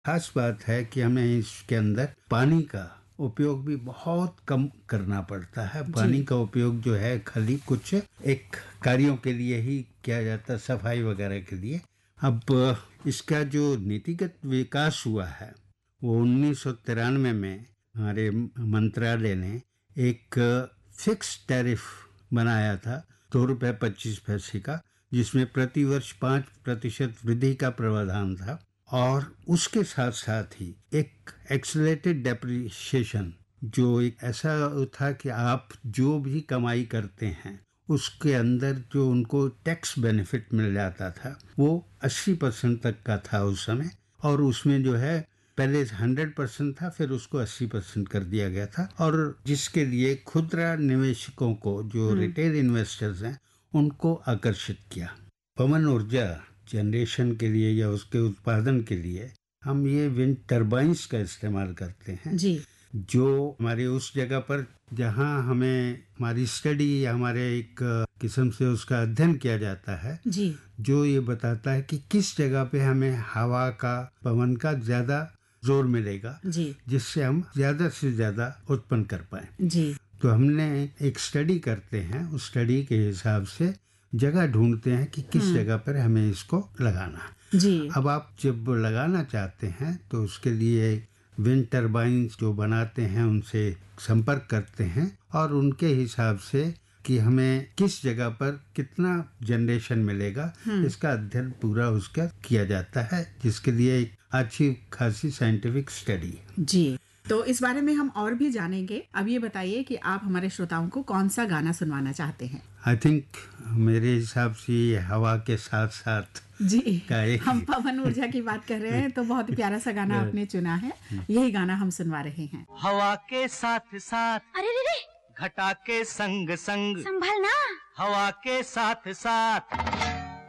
खास बात है कि हमें इसके अंदर पानी का उपयोग भी बहुत कम करना पड़ता है। पानी का उपयोग जो है खाली कुछ एक कार्यों के लिए ही किया जाता है, सफाई वगैरह के लिए। अब इसका जो नीतिगत विकास हुआ है वो 1993 में हमारे मंत्रालय ने एक फिक्स टैरिफ बनाया था, ₹2.25 का, जिसमें प्रतिवर्ष 5% वृद्धि का प्रावधान था। और उसके साथ साथ ही एक एक्सेलरेटेड डेप्रिसिएशन, जो एक ऐसा था कि आप जो भी कमाई करते हैं उसके अंदर जो उनको टैक्स बेनिफिट मिल जाता था वो 80% तक का था उस समय। और उसमें जो है पहले 100% था, फिर उसको 80% कर दिया गया था। और जिसके लिए खुदरा निवेशकों को, जो रिटेल इन्वेस्टर्स हैं, उनको आकर्षित किया। पवन ऊर्जा जनरेशन के लिए या उसके उत्पादन के लिए हम ये विंड टर्बाइन्स का इस्तेमाल करते हैं जी। जो हमारे उस जगह पर जहां हमें हमारी स्टडी या हमारे एक किस्म से उसका अध्ययन किया जाता है, जी। जो ये बताता है कि किस जगह पे हमें हवा का, पवन का ज्यादा जोर मिलेगा, जी। जिससे हम ज्यादा से ज्यादा उत्पन्न कर पाए। जी। तो हमने एक स्टडी करते हैं, उस स्टडी के हिसाब से जगह ढूंढते हैं कि किस जगह पर हमें इसको लगाना है। जी। अब आप जब लगाना चाहते हैं तो उसके लिए विंड टर्बाइन जो बनाते हैं उनसे संपर्क करते हैं और उनके हिसाब से कि हमें किस जगह पर कितना जनरेशन मिलेगा, इसका अध्ययन पूरा उसका किया जाता है, जिसके लिए एक अच्छी खासी साइंटिफिक स्टडी है। जी, तो इस बारे में हम और भी जानेंगे। अब ये बताइए कि आप हमारे श्रोताओं को कौन सा गाना सुनवाना चाहते हैं? आई थिंक मेरे हिसाब से ये हवा के साथ साथ जी, का एक हम पवन ऊर्जा की बात कर रहे हैं, तो बहुत ही प्यारा सा गाना आपने चुना है। यही गाना हम सुनवा रहे हैं। हवा के साथ साथ, अरे रे रे, घटा के संग संग, संभल ना। हवा के साथ साथ